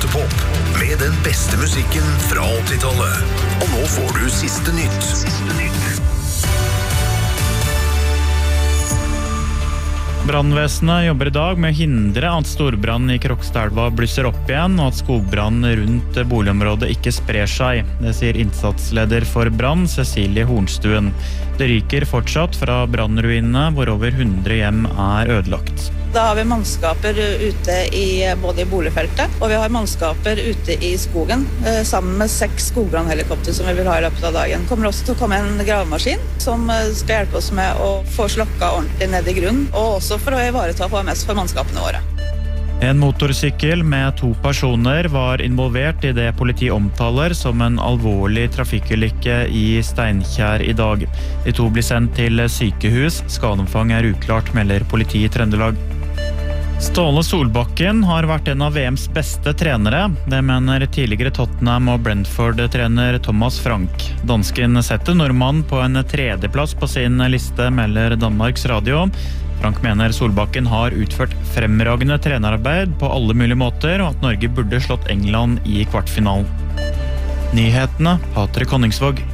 Topp med den beste musikken fra 80-tallet. Og nå får du siste nytt. Brannvesenet jobber i dag med å hindre at storbrann i Krokstadelva blusser opp igjen, og at skogbrann rundt boligområdet ikke sprer seg. Det sier innsatsleder for brann, Cecilie Hornstuen. Det ryker fortsatt fra brannruinene, hvor over 100 hjem er ødelagt. Da har vi mannskaper ute både i boligfeltet, og vi har mannskaper ute i skogen, sammen med 6 skogbrannhelikopter som vi vil ha i løpet av dagen. Det kommer også til å komme en gravemaskin som skal hjelpe oss med å få slokka ordentlig ned i grunnen, og også for å ivareta HMS for mannskapene våre. En motorsykkel med 2 personer var involvert i det politi omtaler som en alvorlig trafikkulykke i Steinkjer i dag. De 2 blir sendt til sykehus. Skadeomfang er uklart, melder politi i Trøndelag. Ståle Solbakken har vært en av VMs beste trenere. Det mener tidligere Tottenham- og Brentford-trener Thomas Frank. Dansken setter nordmannen på en 3. plass på sin liste, melder Danmarks Radio. Frank mener Solbakken har utført fremragende trenerarbeid på alle mulige måter, og at Norge burde slått England i kvartfinalen. Nyhetene, Patrik Honningsvåg.